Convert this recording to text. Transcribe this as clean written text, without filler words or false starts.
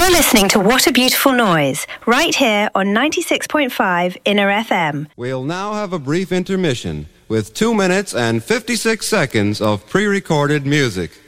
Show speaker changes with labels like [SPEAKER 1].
[SPEAKER 1] You're listening to What a Beautiful Noise, right here on 96.5 Inner FM.
[SPEAKER 2] We'll now have a brief intermission with 2 minutes and 56 seconds of pre-recorded music.